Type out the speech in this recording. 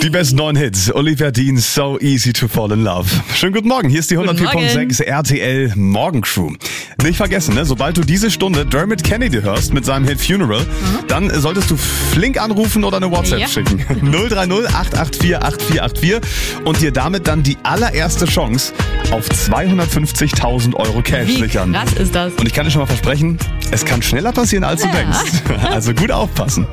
Die besten 9 Hits. Olivia Dean, So Easy to Fall in Love. Schönen guten Morgen, hier ist die 104.6 RTL Morgencrew. Nicht vergessen, ne? Sobald du diese Stunde Dermot Kennedy hörst mit seinem Hit Funeral, dann solltest du flink anrufen oder eine WhatsApp schicken. 030 884 8484 und dir damit dann die allererste Chance auf 250.000 Euro Cash sichern. Wie krass ist das? Und ich kann dir schon mal versprechen, es kann schneller passieren, als du denkst. Also gut aufpassen.